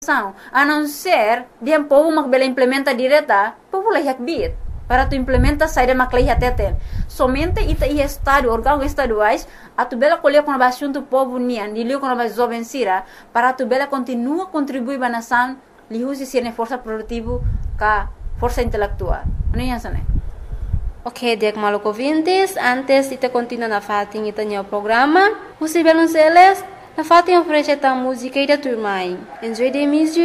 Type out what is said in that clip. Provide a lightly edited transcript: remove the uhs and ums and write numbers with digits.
a não ser dia povo makbela implementa direta, povo leh bit para tu implementa saída maklei teten. Somente ita i estado órgão estaduais a tu bela colher com o assunto povo nian, de liu com o jovem sira, para tu bela continua contribuir para a nação, liu se ser força produtiva ka força intelectual. Não é assim? Ok, Diak Maluco ouvintes, antes ita continua na fating ita nyo programa, Usi Belonceles, na fating oferece ta música ida turmai. Enjoy the music.